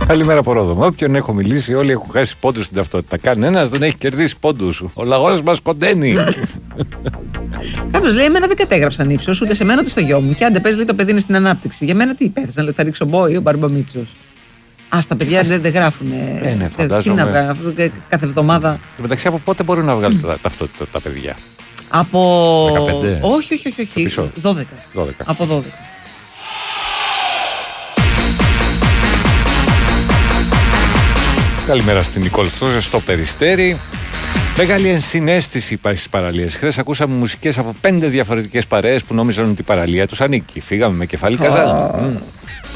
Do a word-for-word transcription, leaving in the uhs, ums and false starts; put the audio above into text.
Καλημέρα από Ρόδο. Όποιον έχω μιλήσει, όλοι έχουν χάσει πόντους στην ταυτότητα. Κανένας δεν έχει κερδίσει πόντους. Ο λαγός μας κοντένει. Κάποιος λέει: εμένα δεν κατέγραψαν ύψος, ούτε σε μένα ούτε στο γιο μου. Και αν δεν παίζει, λέει το παιδί είναι στην ανάπτυξη. Για μένα τι υπέθεσαν, λέει: θα ρίξω μπόι ο Μπαρμπαμίτσος. Α, τα παιδιά δεν, δεν γράφουν. Ε, ναι, φαντάζομαι. Τι να βγάλουν, κάθε εβδομάδα. μεταξύ, από πότε μπορούν να βγάλουν τα, ταυτότητα τα παιδιά? Από. δεκαπέντε. Όχι, όχι, όχι. όχι. δώδεκα. δώδεκα. Από δώδεκα. Καλημέρα στην Νικόλ Στρόζε στο Περιστέρι. Μεγάλη ενσυναίσθηση υπάρχει στις παραλίες. Χθες ακούσαμε μουσικές από πέντε διαφορετικές παρέες που νόμιζαν ότι η παραλία τους ανήκει. Φύγαμε με κεφάλι καζάνι. Oh. Mm.